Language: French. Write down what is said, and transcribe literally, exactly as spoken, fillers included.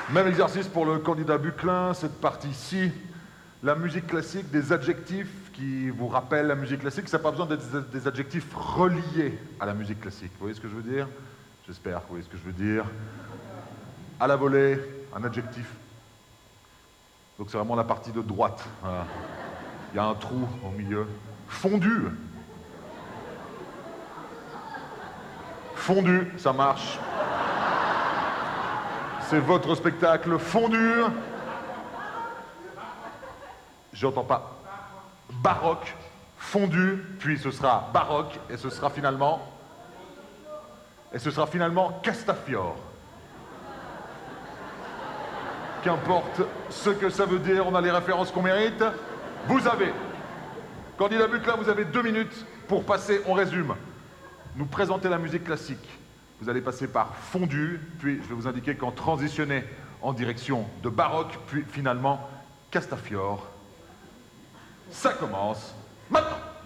Même exercice pour le candidat Buclin, cette partie-ci. La musique classique, des adjectifs qui vous rappellent la musique classique, ça n'a pas besoin d'être des adjectifs reliés à la musique classique. Vous voyez ce que je veux dire? J'espère que vous voyez ce que je veux dire. À la volée, un adjectif. Donc c'est vraiment la partie de droite. Voilà. Il y a un trou au milieu. Fondu. Fondu, ça marche. C'est votre spectacle fondu. J'entends pas. Baroque, fondu, puis ce sera baroque, et ce sera finalement... Et ce sera finalement Castafiore. Qu'importe ce que ça veut dire, on a les références qu'on mérite. Vous avez, candidat Buclin, vous avez deux minutes pour passer, on résume, nous présenter la musique classique. Vous allez passer par fondu, puis je vais vous indiquer quand transitionner en direction de baroque, puis finalement Castafiore. Ça commence maintenant.